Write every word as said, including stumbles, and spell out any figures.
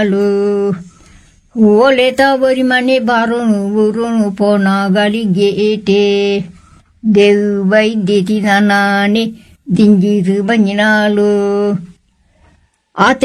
ಓಲೆ ತವರಿ ಮನೆ ಬಾರೋನು ಊರೋನು ಪೋನ ಗಳಿಗೆ ದೇವ್ ವೈದ್ಯತಿ ನಾನೇ ದಿಂಜಿರು ಬಂಜಿನಾಳು ಆತ